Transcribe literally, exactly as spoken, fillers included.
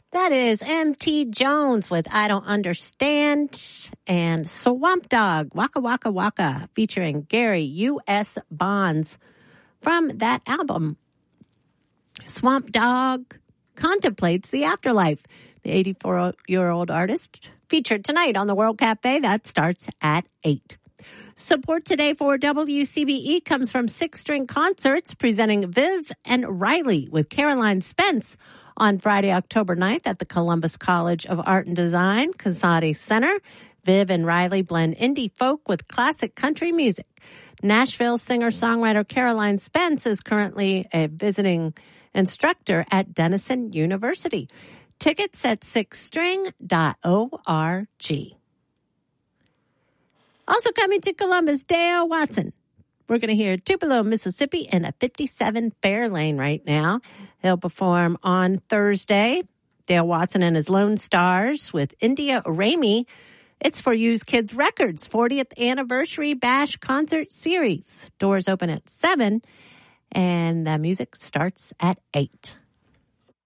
That is M T Jones with I Don't Understand, and Swamp Dogg, Waka Waka Waka, featuring Gary U S Bonds from that album. Swamp Dogg contemplates the afterlife. The eighty-four-year-old artist featured tonight on the World Cafe. That starts at eight. Support today for W C B E comes from Six String Concerts, presenting Viv and Riley with Caroline Spence on Friday, October ninth at the Columbus College of Art and Design, Casati Center. Viv and Riley blend indie folk with classic country music. Nashville singer-songwriter Caroline Spence is currently a visiting instructor at Denison University. Tickets at six string dot org. Also coming to Columbus, Dale Watson. We're going to hear Tupelo, Mississippi in a fifty-seven Fairlane right now. He'll perform on Thursday. Dale Watson and his Lone Stars with India Ramey. It's for Used Kids Records fortieth Anniversary Bash Concert Series. Doors open at seven and the music starts at eight.